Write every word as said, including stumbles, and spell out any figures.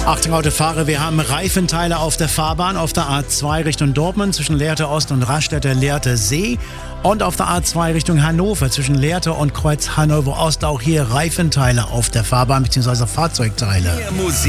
Achtung Autofahrer, wir haben Reifenteile auf der Fahrbahn auf der A zwei Richtung Dortmund zwischen Lehrte Ost und Raststätte Lehrte See und auf der A zwei Richtung Hannover zwischen Lehrte und Kreuz Hannover Ost auch hier Reifenteile auf der Fahrbahn bzw. Fahrzeugteile. Mehr Musik.